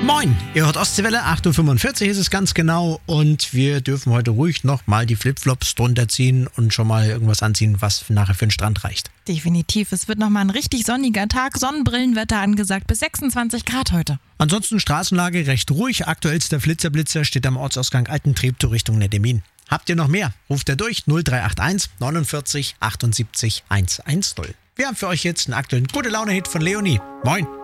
Moin, ihr hört Ostseewelle, 8.45 Uhr ist es ganz genau und wir dürfen heute ruhig nochmal die Flipflops drunter ziehen und schon mal irgendwas anziehen, was nachher für den Strand reicht. Definitiv, es wird nochmal ein richtig sonniger Tag, Sonnenbrillenwetter angesagt, bis 26 Grad heute. Ansonsten Straßenlage recht ruhig, aktuellster Flitzer steht am Ortsausgang Altentreptow Richtung Nettemin. Habt ihr noch mehr? Ruft er durch 0381 49 78 110. Wir haben für euch jetzt einen aktuellen Gute-Laune-Hit von Leonie. Moin!